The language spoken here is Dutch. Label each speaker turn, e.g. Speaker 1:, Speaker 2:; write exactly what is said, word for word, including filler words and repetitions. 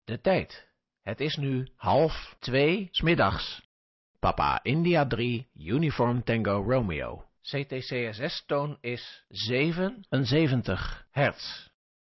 Speaker 1: De tijd. Het is nu half twee 's middags. Papa India drie, Uniform Tango Romeo. C T C S S-toon is zevenenzeventig hertz.